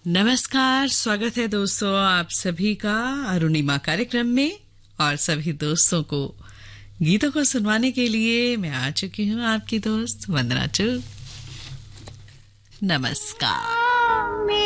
नमस्कार, स्वागत है दोस्तों आप सभी का अरुणिमा कार्यक्रम में। और सभी दोस्तों को गीतों को सुनवाने के लिए मैं आ चुकी हूँ, आपकी दोस्त वंदना चुग। नमस्कार।